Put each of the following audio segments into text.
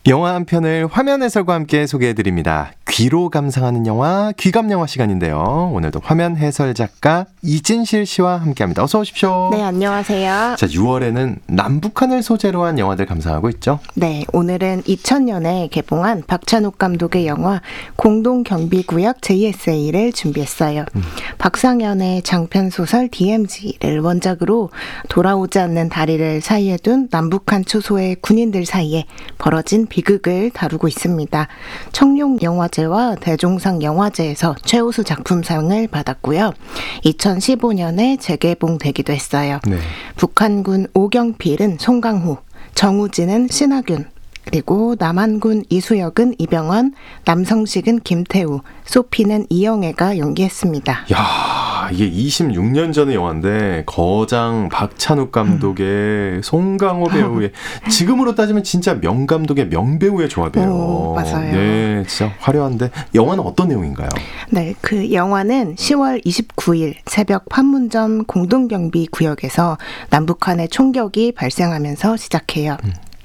영화 한 편을 화면 해설과 함께 소개해드립니다. 귀로 감상하는 영화, 귀감영화 시간인데요. 오늘도 화면 해설 작가 이진실 씨와 함께합니다. 어서 오십시오. 네, 안녕하세요. 자, 6월에는 남북한을 소재로 한 영화들 감상하고 있죠? 네, 오늘은 2000년에 개봉한 박찬욱 감독의 영화 공동경비구역 JSA를 준비했어요. 박상현의 장편소설 DMZ를 원작으로 돌아오지 않는 다리를 사이에 둔 남북한 초소의 군인들 사이에 벌어진 비극을 다루고 있습니다. 청룡영화제와 대종상 영화제에서 최우수 작품상을 받았고요. 2015년에 재개봉되기도 했어요. 네. 북한군 오경필은 송강호, 정우진은 신하균, 그리고 남한군 이수혁은 이병헌, 남성식은 김태우, 소피는 이영애가 연기했습니다. 야, 이게 26년 전의 영화인데 거장 박찬욱 감독의 송강호 배우의 지금으로 따지면 진짜 명감독의 명배우의 조합이에요. 오, 맞아요. 네, 진짜 화려한데 영화는 어떤 내용인가요? 네, 그 영화는 10월 29일 새벽 판문점 공동경비구역에서 남북한의 총격이 발생하면서 시작해요.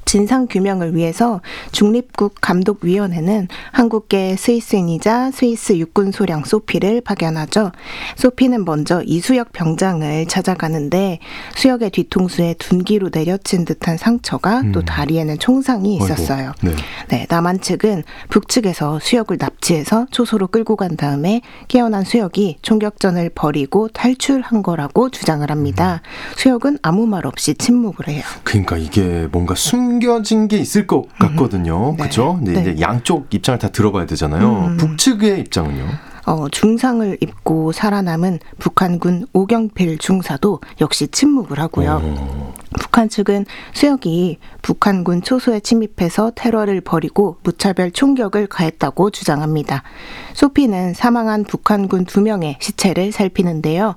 진상규명을 위해서 중립국 감독위원회는 한국계 스위스인이자 스위스 육군 소령 소피를 파견하죠. 소피는 먼저 이수혁 병장을 찾아가는데 수혁의 뒤통수에 둔기로 내려친 듯한 상처가 또 다리에는 총상이 있었어요. 네. 네, 남한 측은 북측에서 수혁을 납치해서 초소로 끌고 간 다음에 깨어난 수혁이 총격전을 벌이고 탈출한 거라고 주장을 합니다. 수혁은 아무 말 없이 침묵을 해요. 그러니까 이게 뭔가 숨겨진 게 있을 것 같거든요. 네. 그렇죠? 근데 네. 이제 양쪽 입장을 다 들어봐야 되잖아요. 북측의 입장은요? 중상을 입고 살아남은 북한군 오경필 중사도 역시 침묵을 하고요. 북한 측은 수혁이 북한군 초소에 침입해서 테러를 벌이고 무차별 총격을 가했다고 주장합니다. 소피는 사망한 북한군 2명의 시체를 살피는데요.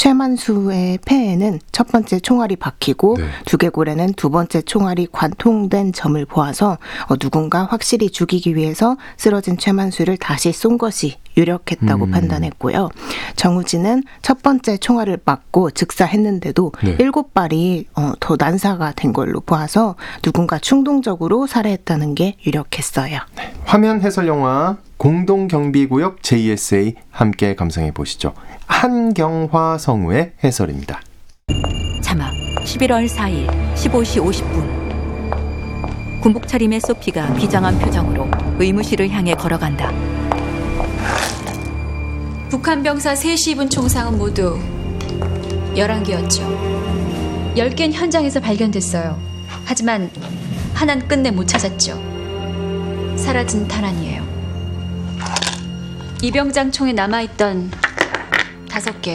최만수의 폐에는 첫 번째 총알이 박히고 네. 두개골에는 두 번째 총알이 관통된 점을 보아서 누군가 확실히 죽이기 위해서 쓰러진 최만수를 다시 쏜 것이 유력했다고 판단했고요. 정우진은 첫 번째 총알을 맞고 즉사했는데도 네. 7발이 더 난사가 된 걸로 보아서 누군가 충동적으로 살해했다는 게 유력했어요. 네. 화면 해설 영화 공동경비구역 JSA 함께 감상해 보시죠. 한경화 성우의 해설입니다. 자막 11월 4일 15시 50분 군복 차림의 소피가 비장한 표정으로 의무실을 향해 걸어간다. 북한 병사 3시 입은 총상은 모두 11개였죠. 10개는 현장에서 발견됐어요. 하지만 하나는 끝내 못 찾았죠. 사라진 탄환이에요. 이 병장 총에 남아있던 5개